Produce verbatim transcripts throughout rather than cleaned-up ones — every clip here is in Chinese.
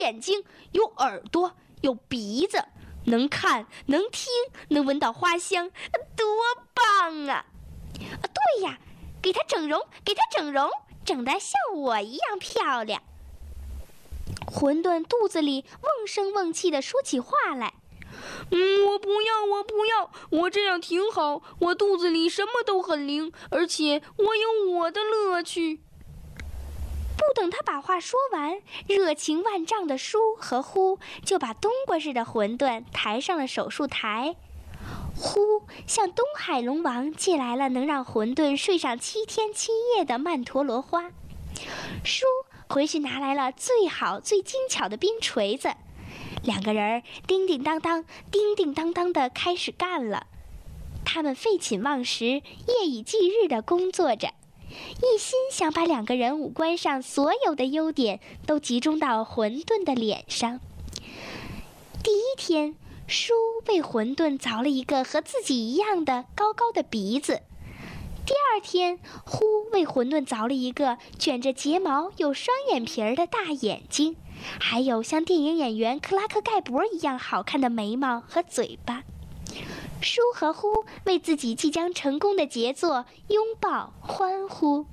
眼睛，有耳朵，有鼻子，能看，能听，能闻到花香，多棒啊！啊，对呀，给它整容，给它整容，整得像我一样漂亮。馄饨肚子里瓮声瓮气地说起话来。 嗯，我不要，我不要，我这样挺好，我肚子里什么都很灵，而且我有我的乐趣。 不等他把话说完，热情万丈的舒和呼就把冬瓜似的馄饨抬上了手术台。呼向东海龙王借来了能让馄饨睡上七天七夜的曼陀罗花。舒回去拿来了最好最精巧的冰锤子。两个人叮叮当当叮叮当当地开始干了。他们废寝忘食，夜以继日地工作着，一心想把两个人五官上所有的优点都集中到馄饨的脸上。第一天，舒为馄饨凿了一个和自己一样的高高的鼻子。第二天，呼为馄饨凿了一个卷着睫毛、有双眼皮儿的大眼睛，还有像电影演员克拉克盖博一样好看的眉毛和嘴巴。舒和呼为自己即将成功的杰作拥抱欢呼。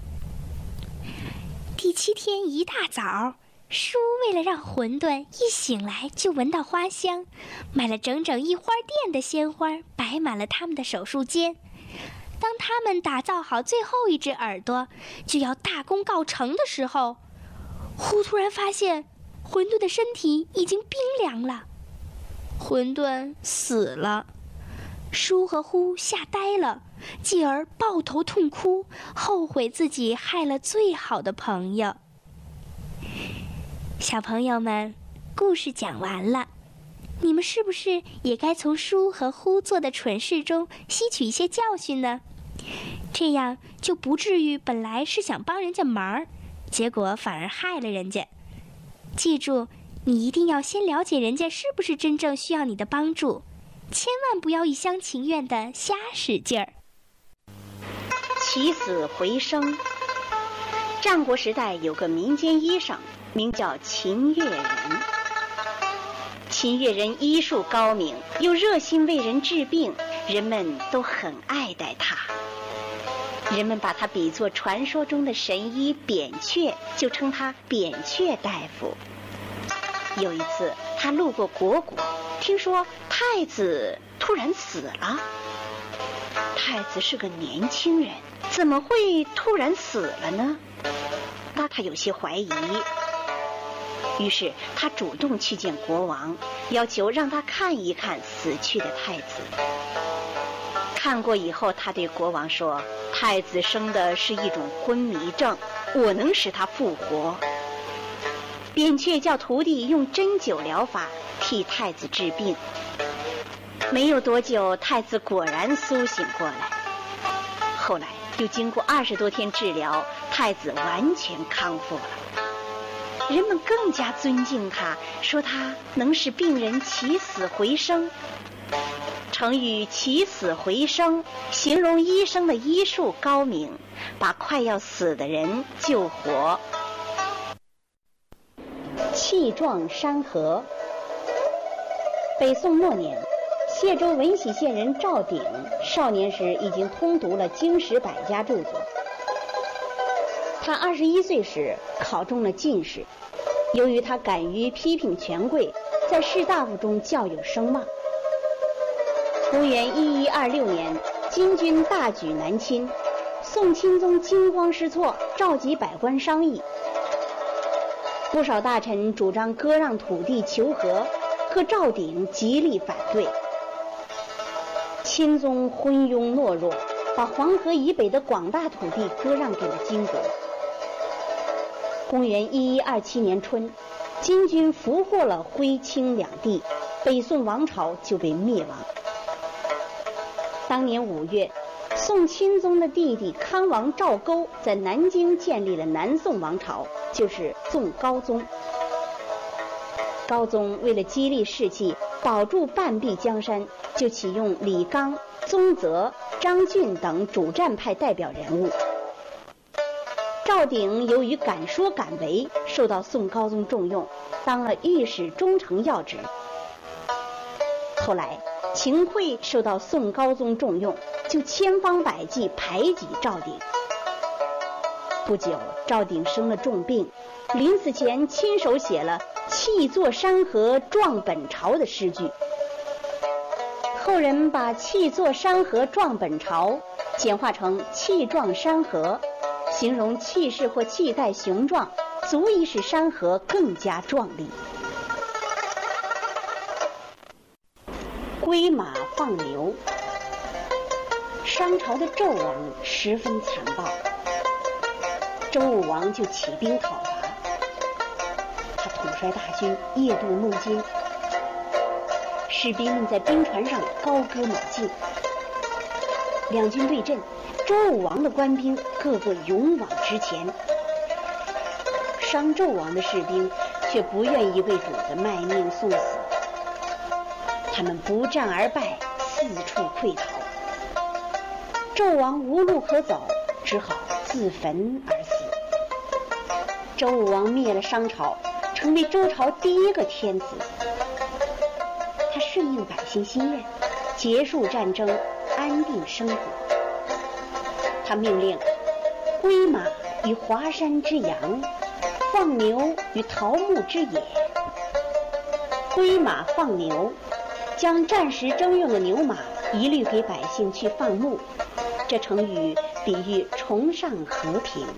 第七天一大早，舒为了让馄饨一醒来就闻到花香，买了整整一花店的鲜花，摆满了他们的手术间。当他们打造好最后一只耳朵，就要大功告成的时候，呼突然发现馄饨的身体已经冰凉了。馄饨死了。舒和呼吓呆了，继而抱头痛哭，后悔自己害了最好的朋友。小朋友们，故事讲完了，你们是不是也该从舒和呼做的蠢事中吸取一些教训呢？这样就不至于本来是想帮人家忙，结果反而害了人家。记住，你一定要先了解人家是不是真正需要你的帮助，千万不要一厢情愿的瞎使劲儿。 起死回生。战国时代有个民间医生，名叫秦越人。秦越人医术高明，又热心为人治病，人们都很爱戴他。人们把他比作传说中的神医扁鹊，就称他扁鹊大夫。有一次，他路过虢国，听说太子突然死了。太子是个年轻人，怎么会突然死了呢？那他有些怀疑。于是他主动去见国王，要求让他看一看死去的太子。看过以后，他对国王说，太子生的是一种昏迷症，我能使他复活。扁鹊叫徒弟用针灸疗法替太子治病。没有多久，太子果然苏醒过来。后来又经过二十多天治疗，太子完全康复了。人们更加尊敬他，说他能使病人起死回生。成语起死回生形容医生的医术高明，把快要死的人救活。气壮山河。北宋末年，谢州闻喜县人赵鼎少年时已经通读了经史百家著作。他二十一岁时考中了进士，由于他敢于批评权贵，在士大夫中较有声望。公元一一二六年，金军大举南侵，宋钦宗惊慌失措，召集百官商议。不少大臣主张割让土地求和，可赵鼎极力反对。钦宗昏庸懦弱，把黄河以北的广大土地割让给了金国。公元一一二七年春，金军俘获了徽钦两地，北宋王朝就被灭亡。当年五月，宋钦宗的弟弟康王赵构在南京建立了南宋王朝，就是宋高宗。高宗为了激励士气，保住半壁江山，就启用李纲、宗泽、张俊等主战派代表人物。 赵鼎由于敢说敢为，受到宋高宗重用，当了御史中丞要职。后来秦桧受到宋高宗重用，就千方百计排挤赵鼎。不久，赵鼎生了重病，临死前亲手写了“气作山河壮本朝”的诗句。后人把“气作山河壮本朝”简化成“气壮山河”，形容气势或气概雄壮，足以使山河更加壮丽。归马放牛。商朝的纣王十分残暴，周武王就起兵讨伐。他统帅大军夜渡孟津，士兵们在兵船上高歌猛进。两军对阵，周武王的官兵个个勇往直前，商纣王的士兵却不愿意为主子卖命送死，他们不战而败，四处溃逃。纣王无路可走，只好自焚而死。周武王灭了商朝，成为周朝第一个天子。他顺应百姓心愿，结束战争，安定生活。他命令归马于华山之阳，放牛于桃木之野。归马放牛，将战时征用的牛马一律给百姓去放牧。这成语比喻崇尚和平。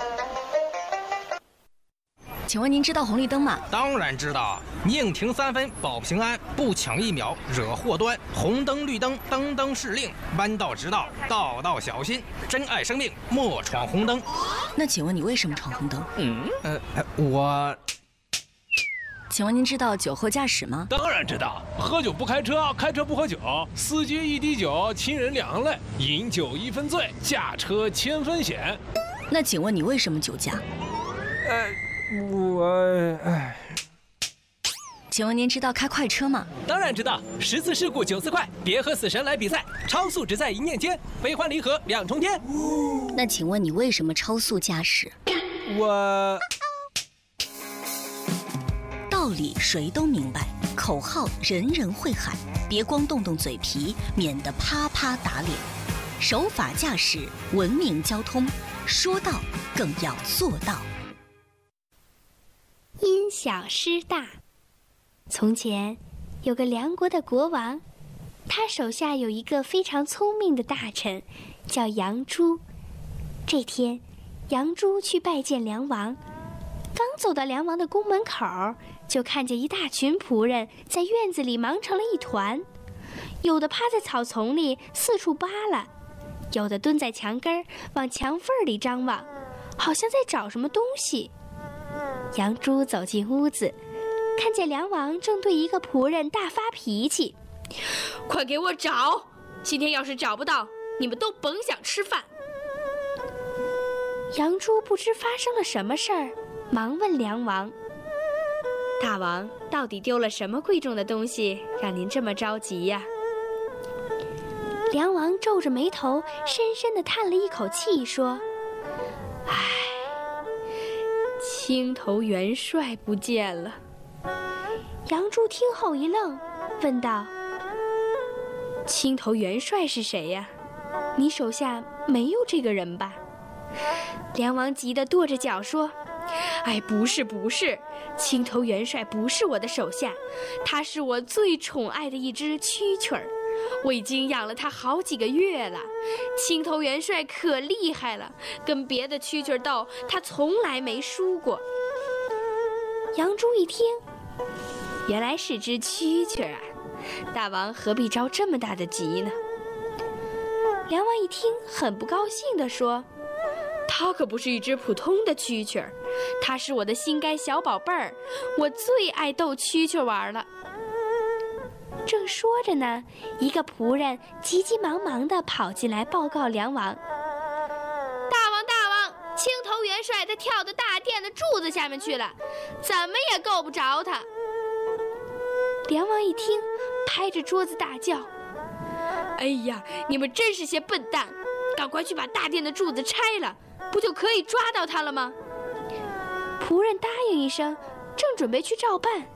请问您知道红绿灯吗？ 当然知道，宁停三分保平安，不抢一秒惹祸端。红灯绿灯，灯灯是令，弯道直道，道道小心。珍爱生命，莫闯红灯。 那请问你为什么闯红灯？ 嗯，呃，我。 请问您知道酒后驾驶吗？ 当然知道，喝酒不开车，开车不喝酒，司机一滴酒，亲人两行泪，饮酒一分醉，驾车千分险。 那请问你为什么酒驾？ 呃，我唉。 请问您知道开快车吗？ 当然知道，十次事故九次快，别和死神来比赛，超速只在一念间，悲欢离合两重天。 那请问你为什么超速驾驶？ 我。 道理谁都明白，口号人人会喊，别光动动嘴皮，免得啪啪打脸。守法驾驶，文明交通，说到更要做到。 因小失大。从前有个梁国的国王，他手下有一个非常聪明的大臣，叫杨朱。这天，杨朱去拜见梁王，刚走到梁王的宫门口，就看见一大群仆人在院子里忙成了一团，有的趴在草丛里四处扒拉，有的蹲在墙根儿往墙缝里张望，好像在找什么东西。杨朱走进屋子，看见梁王正对一个仆人大发脾气：“ 快给我找！今天要是找不到，你们都甭想吃饭。” 杨朱不知发生了什么事儿，忙问梁王：“ 大王，到底丢了什么贵重的东西，让您这么着急呀？” 梁王皱着眉头，深深地叹了一口气，说：“ 唉，青头元帅不见了。” 杨朱听后一愣，问道：“ 青头元帅是谁呀？你手下没有这个人吧？” 梁王急得跺着脚说：“ 哎，不是不是，青头元帅不是我的手下，他是我最宠爱的一只蛐蛐儿，我已经养了它好几个月了。青头元帅可厉害了，跟别的蛐蛐儿斗，他从来没输过。” 杨朱一听， 原来是只蛐蛐儿啊！大王何必着这么大的急呢？ 梁王一听，很不高兴地说：“ 它可不是一只普通的蛐蛐儿，它是我的心肝小宝贝儿，我最爱逗蛐蛐玩了。” 正说着呢，一个仆人急急忙忙地跑进来报告梁王：“ 大王，大王，青头元帅他跳到大殿的柱子下面去了，怎么也够不着他。” 梁王一听，拍着桌子大叫：“ 哎呀，你们真是些笨蛋！赶快去把大殿的柱子拆了，不不就可以抓到他了吗？仆人答应一声，正准备去照办，